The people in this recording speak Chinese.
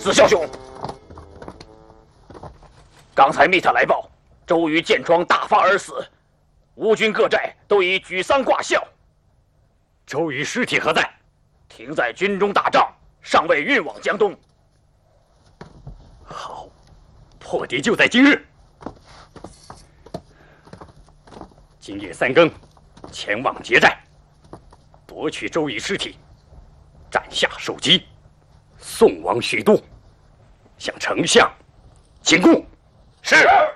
子孝兄，刚才密特来报，周瑜箭疮大发而死，吴军各寨都已举丧挂孝。 周瑜尸体何在？ 停在军中大帐，尚未运往江东。 好，破敌就在今日。今夜3更，前往结寨，夺取周瑜尸体，斩下首级，送往许都，向丞相进贡。 是。